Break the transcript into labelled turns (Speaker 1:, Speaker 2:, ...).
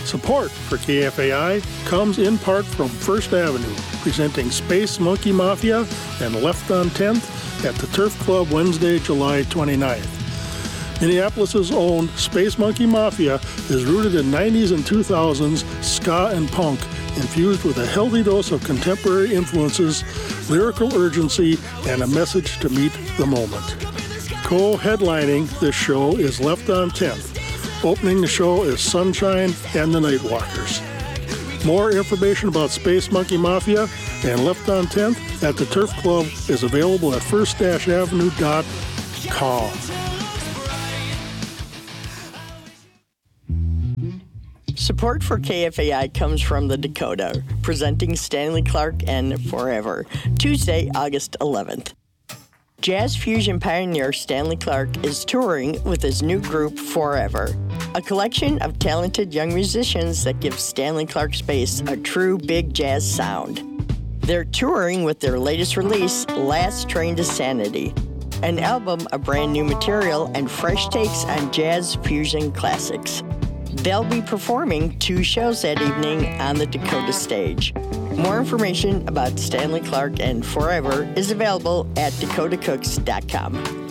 Speaker 1: Support for KFAI comes in part from First Avenue, presenting Space Monkey Mafia and Left on 10th at the Turf Club Wednesday, July 29th. Minneapolis' own Space Monkey Mafia is rooted in 90s and 2000s ska and punk, infused with a healthy dose of contemporary influences, lyrical urgency, and a message to meet the moment. Co-headlining this show is Left on 10th. Opening the show is Sunshine and the Nightwalkers. More information about Space Monkey Mafia and Left on 10th at the Turf Club is available at first-avenue.com.
Speaker 2: Support for KFAI comes from the Dakota, presenting Stanley Clarke and Forever, Tuesday, August 11th. Jazz fusion pioneer Stanley Clarke is touring with his new group, Forever, a collection of talented young musicians that gives Stanley Clarke's bass a true big jazz sound. They're touring with their latest release, Last Train to Sanity, an album of brand new material and fresh takes on jazz fusion classics. They'll be performing 2 shows that evening on the Dakota stage. More information about Stanley Clarke and Forever is available at dakotacooks.com.